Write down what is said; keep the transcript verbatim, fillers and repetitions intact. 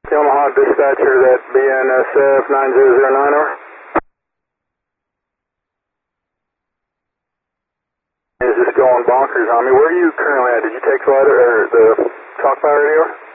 Omaha dispatcher, that B N S F nine zero zero nine, over. Is this going bonkers on me? Where are you currently at? Did you take the letter or the talk by radio?